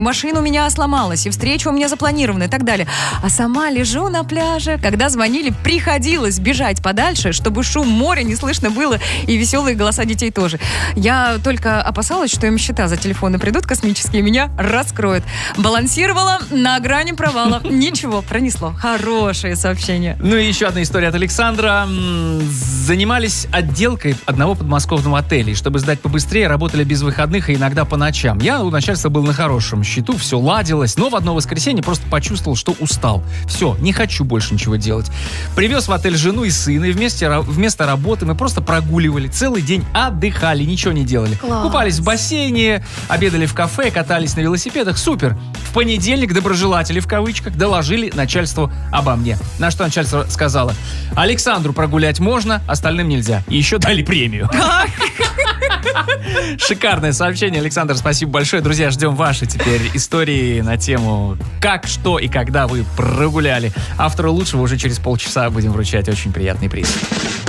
машина у меня сломалась, и встреча у меня запланирована и так далее. А сама лежу на пляже. Когда звонили, приходилось бежать подальше, чтобы шум моря не слышно было, и веселые голоса детей тоже. Я только опасалась, что им счета за телефоны придут космические, меня раскроют. Балансировала на грани провала. Ничего, пронесло. Хорошее сообщение. Ну и еще одна история от Александра. Занимались отделкой одного подмосковного отеля. И чтобы сдать побыстрее, работали без выходных и иногда по ночам. Я у начальства был на хорошем счету, все ладилось, но в одно воскресенье просто почувствовал, что устал. Все, не хочу больше ничего делать. Привез в отель жену и сына, и вместо работы мы просто прогуливали. Целый день отдыхали, ничего не делали. Класс. Купались в бассейне, обедали в кафе, катались на велосипедах. Супер. В понедельник доброжелатели, в кавычках, доложили начальству обо мне. На что начальство сказало: Александру прогулять можно, остальным нельзя. И еще дали премию. Шикарное сообщение, Александр, спасибо большое. Друзья, ждем ваши теперь истории на тему как, что и когда вы прогуляли. Автору лучшего уже через полчаса будем вручать очень приятный приз.